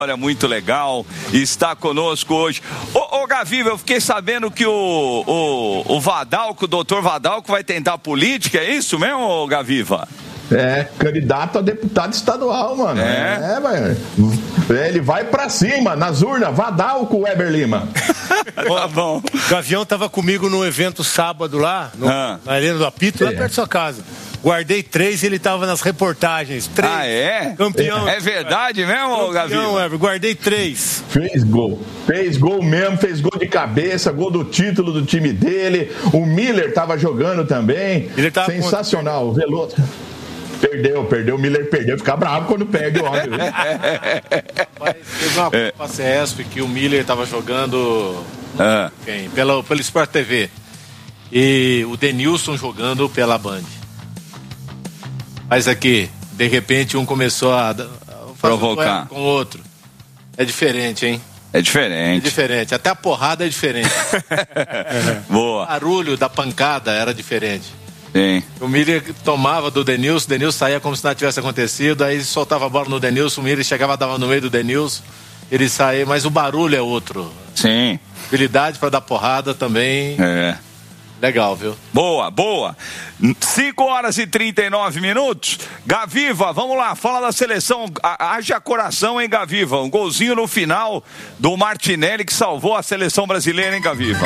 Olha, muito legal, está conosco hoje. Ô Gaviva, eu fiquei sabendo que o Vadalco, o doutor Vadalco vai tentar política, é isso mesmo, Gaviva? Candidato a deputado estadual, mano. Ele vai pra cima, nas urnas, Vadalco, Weber Lima. Tá bom. O Gavião tava comigo no evento sábado lá, na Arena do Apito, lá perto da sua casa. Guardei 3 e ele tava nas reportagens. 3. Ah, é? Campeão. É verdade mesmo, Gavião? Guardei 3. Fez gol mesmo, fez gol de cabeça, gol do título do time dele. O Miller tava jogando também. Sensacional, o Veloso. Perdeu, o Miller perdeu, fica bravo quando perde o homem. Mas teve uma Copa CESP que o Miller tava jogando pelo Sport TV e o Denilson jogando pela Band. Mas aqui, de repente, um começou a provocar com o outro. É diferente, hein? É diferente. Até a porrada é diferente. Boa. O barulho da pancada era diferente. Sim. O Miller tomava do Denilson, o Denilson saía como se nada tivesse acontecido, aí soltava a bola no Denilson, o Miller chegava, dava no meio do Denilson, ele saía, mas o barulho é outro. Sim. Habilidade para dar porrada também. Legal, viu? Boa. 5h39. Gaviva, vamos lá, fala da seleção. Haja coração, hein, Gaviva? Um golzinho no final do Martinelli que salvou a seleção brasileira, hein, Gaviva?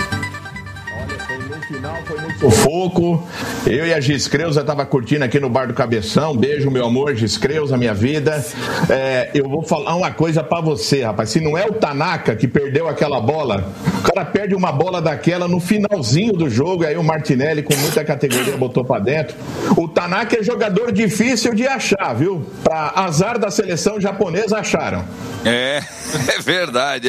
Foi no sufoco. Eu e a Gis Creuza tava curtindo aqui no Bar do Cabeção. Beijo, meu amor, Gis Creuza, minha vida. Eu vou falar uma coisa pra você, rapaz. Se não é o Tanaka que perdeu aquela bola, o cara perde uma bola daquela no finalzinho do jogo, aí o Martinelli, com muita categoria, botou pra dentro. O Tanaka é jogador difícil de achar, viu? Pra azar da seleção japonesa, acharam. É verdade.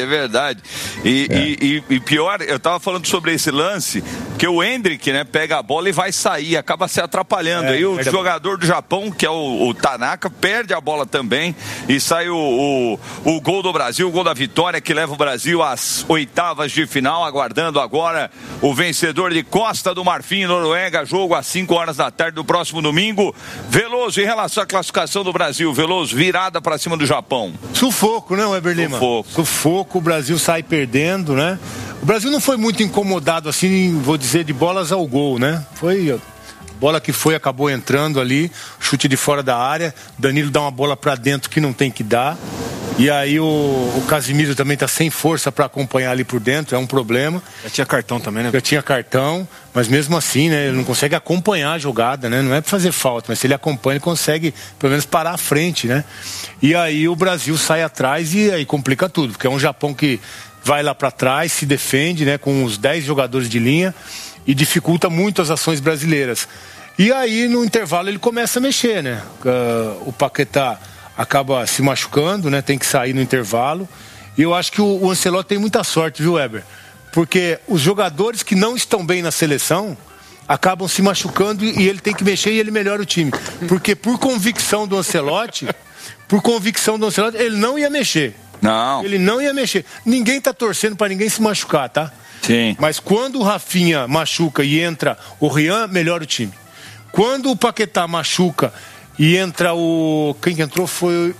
E pior, eu tava falando sobre esse lance, que o Hendrick, né, pega a bola e vai sair, acaba se atrapalhando. Aí o jogador do Japão, que é o Tanaka, perde a bola também e sai o gol do Brasil, o gol da vitória que leva o Brasil às oitavas de final, aguardando agora o vencedor de Costa do Marfim, Noruega, jogo às 5h da tarde do próximo domingo. Veloso, em relação à classificação do Brasil, Veloso, virada pra cima do Japão. Sufoco, né, Weber Lima? Sufoco, o Brasil sai perdendo, né? O Brasil não foi muito incomodado, assim, vou dizer, de bolas ao gol, né? Foi bola que acabou entrando ali, chute de fora da área, Danilo dá uma bola pra dentro que não tem que dar, e aí o Casimiro também tá sem força pra acompanhar ali por dentro, é um problema. Já tinha cartão também, né? Já tinha cartão, mas mesmo assim, né, ele não consegue acompanhar a jogada, né? Não é pra fazer falta, mas se ele acompanha, ele consegue pelo menos parar à frente, né? E aí o Brasil sai atrás e aí complica tudo, porque é um Japão que vai lá para trás, se defende, né, com os 10 jogadores de linha e dificulta muito as ações brasileiras. E aí, no intervalo, ele começa a mexer, né? O Paquetá acaba se machucando, né? Tem que sair no intervalo. E eu acho que o Ancelotti tem muita sorte, viu, Weber? Porque os jogadores que não estão bem na seleção acabam se machucando e ele tem que mexer e ele melhora o time. Porque por convicção do Ancelotti, ele não ia mexer. Não. Ele não ia mexer. Ninguém tá torcendo pra ninguém se machucar, tá? Sim. Mas quando o Rafinha machuca e entra o Rian, melhora o time. Quando o Paquetá machuca e entra o... Quem que entrou foi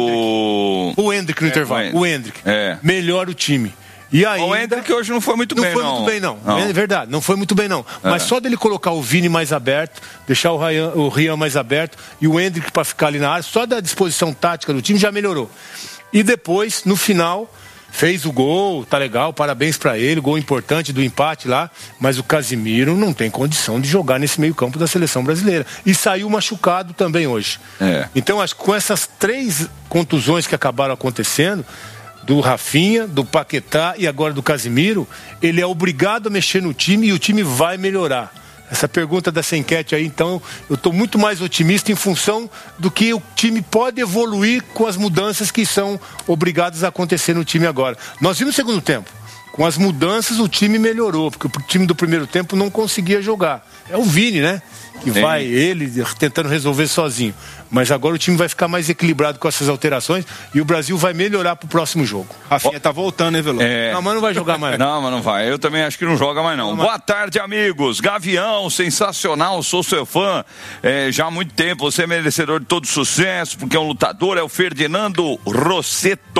o Hendrick no intervalo. O Hendrick. Melhora o time. E ainda... O Hendrick hoje não foi muito bem, não. Não foi muito bem, não. É verdade, não foi muito bem, não. Mas só dele colocar o Vini mais aberto, deixar o Rian mais aberto e o Hendrick pra ficar ali na área, só da disposição tática do time já melhorou. E depois, no final, fez o gol, tá legal, parabéns pra ele, gol importante do empate lá, mas o Casimiro não tem condição de jogar nesse meio campo da seleção brasileira. E saiu machucado também hoje. Então, acho que com essas 3 contusões que acabaram acontecendo, do Rafinha, do Paquetá e agora do Casimiro, ele é obrigado a mexer no time e o time vai melhorar. Essa pergunta dessa enquete aí, então, eu estou muito mais otimista em função do que o time pode evoluir com as mudanças que são obrigadas a acontecer no time agora. Nós vimos no segundo tempo, Com as mudanças, o time melhorou, porque o time do primeiro tempo não conseguia jogar. É o Vini, né? Que vai, ele tentando resolver sozinho. Mas agora o time vai ficar mais equilibrado com essas alterações e o Brasil vai melhorar pro próximo jogo. Rafinha tá voltando, hein, Veloso? Não, mas não vai jogar mais. Não, mas não vai. Eu também acho que não joga mais, não. Boa tarde, amigos. Gavião, sensacional, sou seu fã. Já há muito tempo, você é merecedor de todo sucesso, porque é um lutador, é o Ferdinando Rossetto.